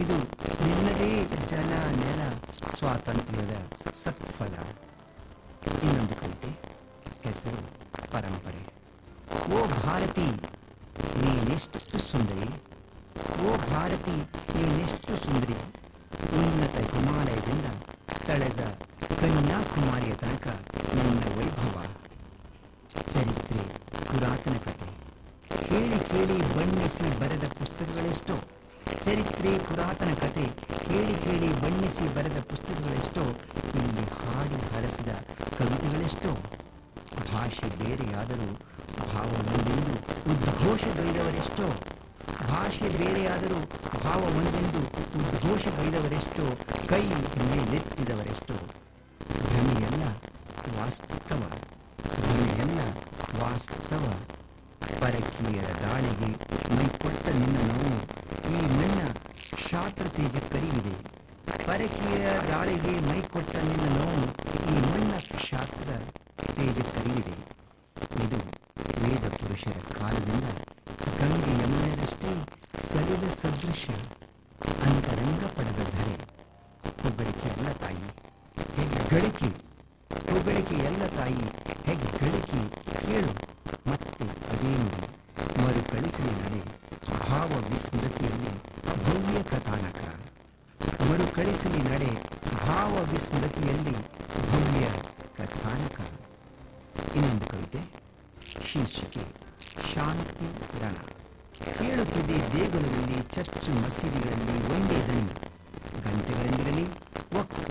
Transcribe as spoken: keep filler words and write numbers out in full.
ಇದು ನಿನ್ನದೇ ಜಲ ನೆಲ ಸ್ವಾತಂತ್ರ್ಯದ ಸತ್ಫಲ. ಇನ್ನೊಂದು ಕವಿತೆ, ಹೆಸರು ಪರಂಪರೆ. ಓ ಭಾರತಿ ನೀನೆಷ್ಟು ಸುಂದರಿ, ಓ ಭಾರತಿ ನೀನೆಷ್ಟು ಸುಂದರಿ, ಉನ್ನತ ಹಿಮಾಲಯದಿಂದ ತಳೆದ ಕನ್ಯಾಕುಮಾರಿಯ ತನಕ ನಿನ್ನ ವೈಭವ. ಚರಿತ್ರೆ ಪುರಾತನ ಕಥೆ ಕೇಳಿ ಕೇಳಿ ಬಣ್ಣಿಸಿ ಬರೆದ ಪುಸ್ತಕಗಳೆಷ್ಟೋ, ಚರಿತ್ರೆ ಪುರಾತನ ಕಥೆ ಕೇಳಿ ಕೇಳಿ ಬಣ್ಣಿಸಿ ಬರೆದ ಪುಸ್ತಕಗಳೆಷ್ಟೋ, ಇಲ್ಲಿ ಹಾಡಿ ಹರಸಿದ ಕವಿತೆಗಳೆಷ್ಟೋ. ಭಾಷೆ ಬೇರೆಯಾದರೂ ಭಾವ ಒಂದೆಂದು ಉದ್ಘೋಷಗೈದವರೆಷ್ಟೋ, ಭಾಷೆ ಬೇರೆಯಾದರೂ ಭಾವ ಒಂದೆಂದು ಉದ್ಘೋಷಗೈದವರೆಷ್ಟೋ, ಕೈ ಮೇಲೆತ್ತಿದವರೆಷ್ಟೋ. ಧ್ವನಿಯೆಲ್ಲ ವಾಸ್ತವ, ಧ್ವನಿಯೆಲ್ಲ ವಾಸ್ತವ. ಪರಕೀಯರ ದಾಳಿಗೆ ಮೈಕೊಟ್ಟ ನಿನ್ನ ನೋವು ಈ ಮಣ್ಣ ಕ್ಷಾತ್ರ ತೇಜ ಕರಿವಿದೆ. ಪರಕೀಯರ ದಾಳಿಗೆ ಮೈಕೊಟ್ಟ ನಿನ್ನ ನೋವು ಈ ಮಣ್ಣ ಕ್ಷಾತ್ರ ತೇಜ ಕರಿವಿದೆ. ಇದು ವೇದ ಪುರುಷರ ಕಾಲದಿಂದ ಗಂಗೆ ಯಮುನರಷ್ಟೇ ಸರಿದ ಸದೃಶ ಅಂತರಂಗ ಪಡೆದ ಧರೆ. ಹೊಗಳಿಕೆ ಎಲ್ಲ ತಾಯಿ ಹೆಗ್ಗಳಿಕೆ, ಹೊಗಳಿಕೆ ಎಲ್ಲ ತಾಯಿ ಹೆಗ್ಗಳಿಕೆ. ಕೇಳು ಮತ್ತೆ ಅದೇನು ಮರುಕಳಿಸಲಿ ನಡೆ ಭಾವ ವಿಸ್ಮೃತಿಯಲ್ಲಿ ಭವ್ಯ ಕಥಾನಕ. ಮರುಕಳಿಸಲಿ ನಡೆ ಭಾವ ವಿಸ್ಮೃತಿಯಲ್ಲಿ ಭವ್ಯ ಕಥಾನಕ. ಇನ್ನೊಂದು ಕವಿತೆ, ಶೀರ್ಷಿಕೆ ಶಾಂತಿ ರಣ. ಕೇಳುತ್ತಿದೆ ದೇಗುಲಗಳಲ್ಲಿ, ಚರ್ಚು ಮಸೀದಿಗಳಲ್ಲಿ ಒಂದೇ ದನಿ. ಗಂಟೆಗಳಲ್ಲಿರಲಿ, ಒಕ್ಕ